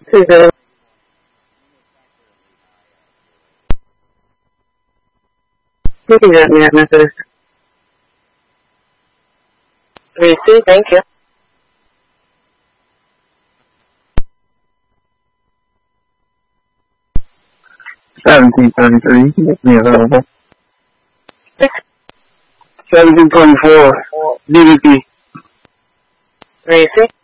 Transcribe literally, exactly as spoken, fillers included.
Susan. You can get me that message. Receive, thank you. seventeen thirty-three, you can make me available. seventeen twenty-four, D V P. Receive.